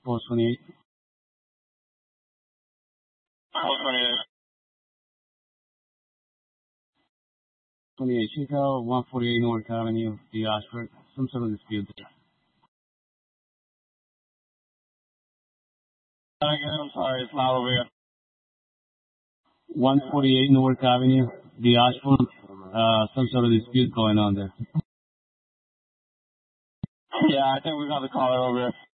Post 28. Post 28. 28 Chico, 148 North Avenue, the Ashford. Some sort of dispute there. Again, I'm sorry, it's loud over here. 148 North Avenue, the Ashford. Some sort of dispute going on there. Yeah, I think we got the caller over here.